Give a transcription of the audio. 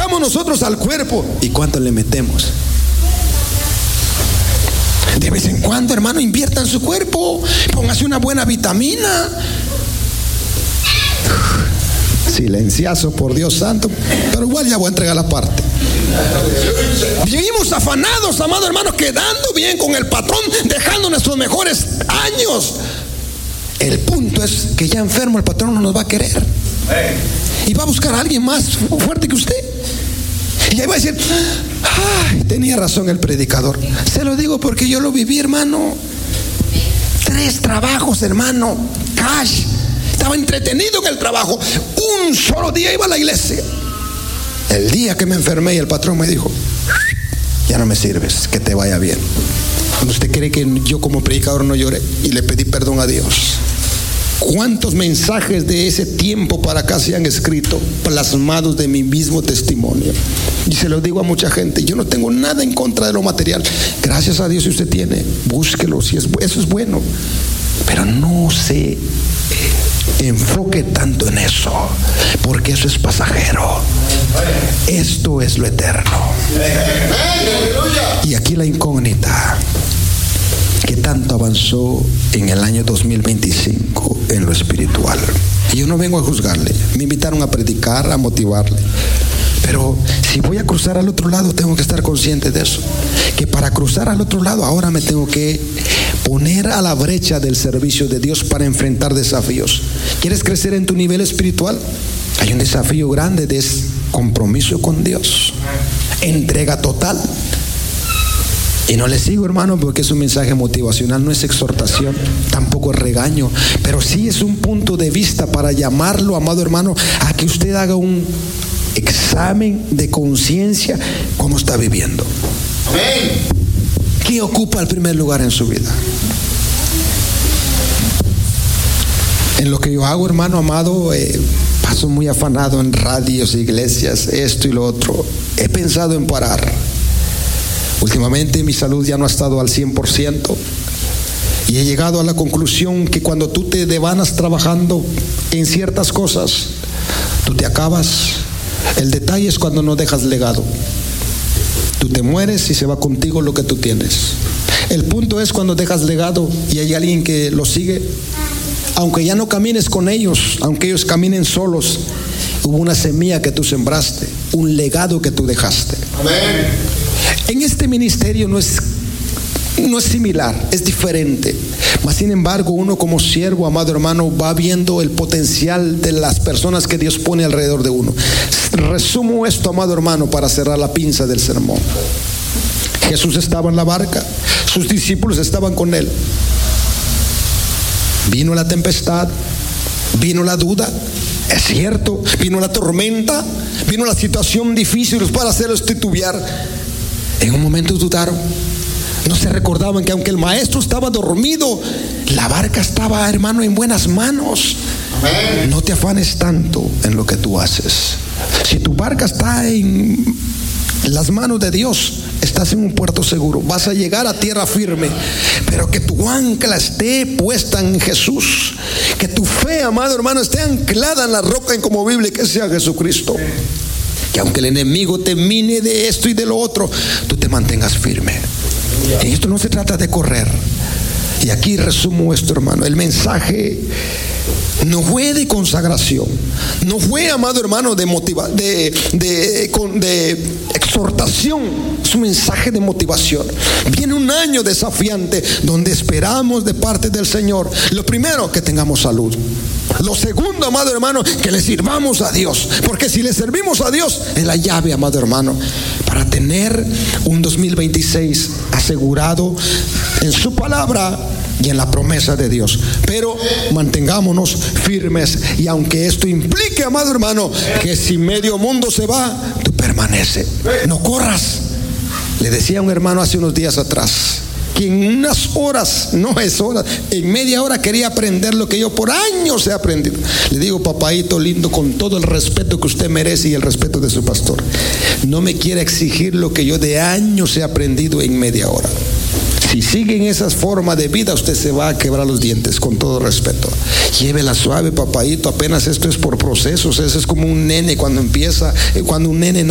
sacamos nosotros al cuerpo y cuánto le metemos. De vez en cuando, hermano, invierta en su cuerpo, póngase una buena vitamina. Silenciazo, por Dios santo, pero igual ya voy a entregar la parte. Vivimos afanados, amado hermano, quedando bien con el patrón, dejando nuestros mejores años. El punto es que ya enfermo el patrón no nos va a querer y va a buscar a alguien más fuerte que usted. Y ahí va a decir: ay, tenía razón el predicador. Se lo digo porque yo lo viví, hermano. 3 trabajos, hermano, cash. Estaba entretenido en el trabajo. Un solo día iba a la iglesia. El día que me enfermé y el patrón me dijo: ya no me sirves, que te vaya bien. ¿Usted cree que yo como predicador no lloré? Y le pedí perdón a Dios. ¿Cuántos mensajes de ese tiempo para acá se han escrito, plasmados de mi mismo testimonio? Y se lo digo a mucha gente: yo no tengo nada en contra de lo material. Gracias a Dios, si usted tiene, búsquelo, si eso es bueno. Pero no se enfoque tanto en eso, porque eso es pasajero. Esto es lo eterno. Y aquí la incógnita: ¿qué tanto avanzó en el año 2025 en lo espiritual? Y yo no vengo a juzgarle. Me invitaron a predicar, a motivarle. Pero si voy a cruzar al otro lado, tengo que estar consciente de eso. Que para cruzar al otro lado, ahora me tengo que poner a la brecha del servicio de Dios para enfrentar desafíos. ¿Quieres crecer en tu nivel espiritual? Hay un desafío grande de compromiso con Dios, entrega total. Y no le sigo, hermano, porque es un mensaje motivacional, no es exhortación, tampoco es regaño, pero sí es un punto de vista para llamarlo, amado hermano, a que usted haga un examen de conciencia, cómo está viviendo. Amén. ¿Qué ocupa el primer lugar en su vida? En lo que yo hago, hermano amado, paso muy afanado en radios, iglesias, esto y lo otro. He pensado en parar. Últimamente mi salud ya no ha estado al 100%. Y he llegado a la conclusión que cuando tú te devanas trabajando en ciertas cosas, tú te acabas. El detalle es cuando no dejas legado. Tú te mueres y se va contigo lo que tú tienes. El punto es cuando dejas legado y hay alguien que lo sigue. Aunque ya no camines con ellos, aunque ellos caminen solos, hubo una semilla que tú sembraste, un legado que tú dejaste. Amén. En este ministerio no es similar, es diferente. Mas sin embargo, uno como siervo, amado hermano, va viendo el potencial de las personas que Dios pone alrededor de uno. Resumo esto, amado hermano, para cerrar la pinza del sermón. Jesús estaba en la barca, sus discípulos estaban con él. Vino la tempestad, vino la duda, es cierto, vino la tormenta, vino la situación difícil para hacerlos titubear. En un momento dudaron. No se recordaban que aunque el maestro estaba dormido, la barca estaba, hermano, en buenas manos. Amén. No te afanes tanto en lo que tú haces. Si tu barca está en las manos de Dios, estás en un puerto seguro, vas a llegar a tierra firme. Pero que tu ancla esté puesta en Jesús, que tu fe, amado hermano, esté anclada en la roca inconmovible que sea Jesucristo. Que aunque el enemigo te mine de esto y de lo otro, tú te mantengas firme. Y esto no se trata de correr. Y aquí resumo esto, hermano. El mensaje no fue de consagración, no fue, amado hermano, de exhortación. Es un mensaje de motivación. Viene un año desafiante donde esperamos de parte del Señor, lo primero, que tengamos salud. Lo segundo, amado hermano, que le sirvamos a Dios, porque si le servimos a Dios es la llave, amado hermano, para tener un 2026 asegurado en su palabra y en la promesa de Dios. Pero mantengámonos firmes, y aunque esto implique, amado hermano, que si medio mundo se va, tú permanece, no corras. Le decía a un hermano hace unos días atrás que en unas horas, no es horas, en media hora quería aprender lo que yo por años he aprendido. Le digo: papaito lindo, con todo el respeto que usted merece y el respeto de su pastor, no me quiera exigir lo que yo de años he aprendido en media hora. Si sigue en esa forma de vida, usted se va a quebrar los dientes, con todo respeto. Llévela suave, papaito, apenas esto es por procesos. Eso es como un nene cuando empieza, cuando un nene